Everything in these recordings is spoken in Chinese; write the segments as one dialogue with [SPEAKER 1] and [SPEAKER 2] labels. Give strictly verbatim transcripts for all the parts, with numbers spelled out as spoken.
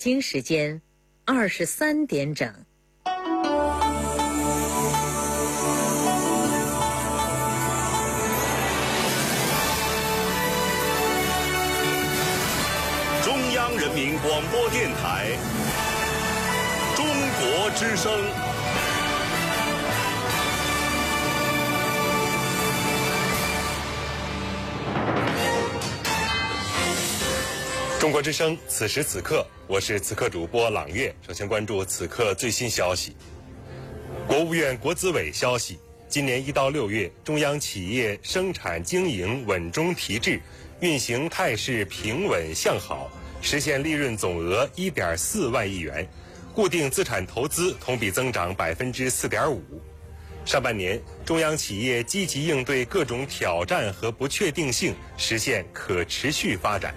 [SPEAKER 1] 京时间二十三点整。
[SPEAKER 2] 中央人民广播电台中国之声。中国之声，此时此刻，我是此刻主播朗月。首先关注此刻最新消息。国务院国资委消息，今年一到六月，中央企业生产经营稳中提质，运行态势平稳向好，实现利润总额一点四万亿元，固定资产投资同比增长百分之四点五。上半年，中央企业积极应对各种挑战和不确定性，实现可持续发展。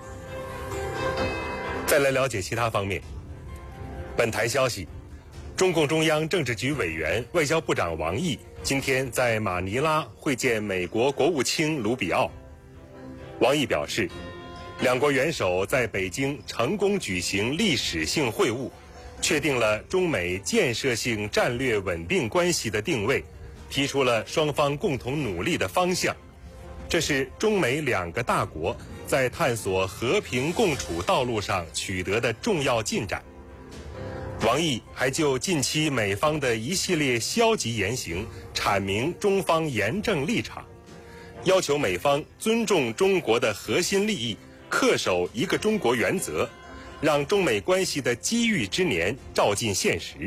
[SPEAKER 2] 再来了解其他方面。本台消息，中共中央政治局委员、外交部长王毅今天在马尼拉会见美国国务卿卢比奥。王毅表示，两国元首在北京成功举行历史性会晤，确定了中美建设性战略稳定关系的定位，提出了双方共同努力的方向。这是中美两个大国在探索和平共处道路上取得的重要进展。王毅还就近期美方的一系列消极言行阐明中方严正立场，要求美方尊重中国的核心利益，恪守一个中国原则，让中美关系的机遇之年照进现实。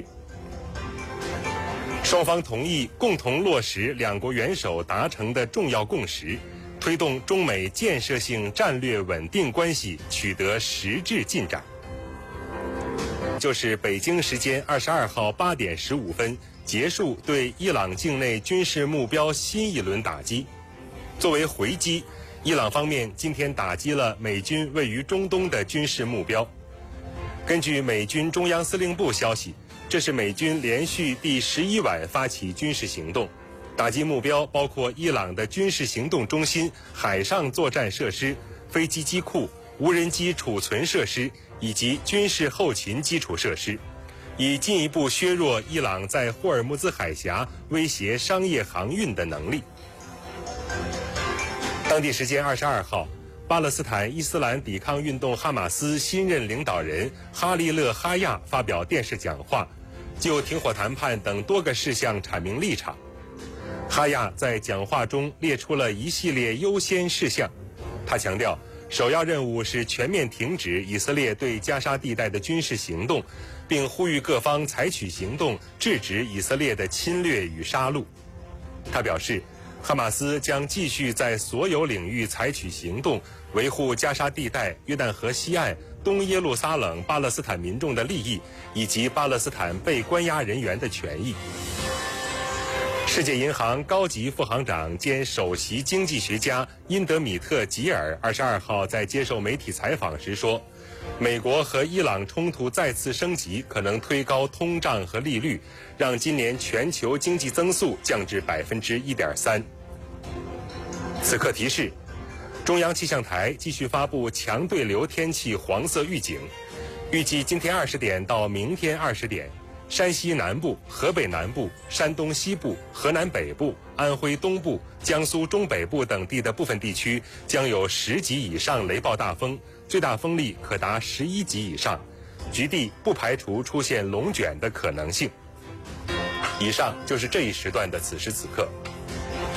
[SPEAKER 2] 双方同意共同落实两国元首达成的重要共识，推动中美建设性战略稳定关系取得实质进展。就是北京时间二十二号八点十五分结束对伊朗境内军事目标新一轮打击。作为回击，伊朗方面今天打击了美军位于中东的军事目标。根据美军中央司令部消息，这是美军连续第十一晚发起军事行动，打击目标包括伊朗的军事行动中心、海上作战设施、飞机机库、无人机储存设施以及军事后勤基础设施，以进一步削弱伊朗在霍尔木兹海峡威胁商业航运的能力。当地时间二十二号，巴勒斯坦伊斯兰抵抗运动哈马斯新任领导人哈利勒·哈亚发表电视讲话，就停火谈判等多个事项阐明立场。哈亚在讲话中列出了一系列优先事项，他强调，首要任务是全面停止以色列对加沙地带的军事行动，并呼吁各方采取行动制止以色列的侵略与杀戮。他表示，哈马斯将继续在所有领域采取行动，维护加沙地带、约旦河西岸、东耶路撒冷巴勒斯坦民众的利益，以及巴勒斯坦被关押人员的权益。世界银行高级副行长兼首席经济学家因德米特·吉尔二十二号在接受媒体采访时说，美国和伊朗冲突再次升级，可能推高通胀和利率，让今年全球经济增速降至百分之一点三。此刻提示，中央气象台继续发布强对流天气黄色预警，预计今天二十点到明天二十点，山西南部、河北南部、山东西部、河南北部、安徽东部、江苏中北部等地的部分地区将有十级以上雷暴大风，最大风力可达十一级以上，局地不排除出现龙卷的可能性。以上就是这一时段的此时此刻。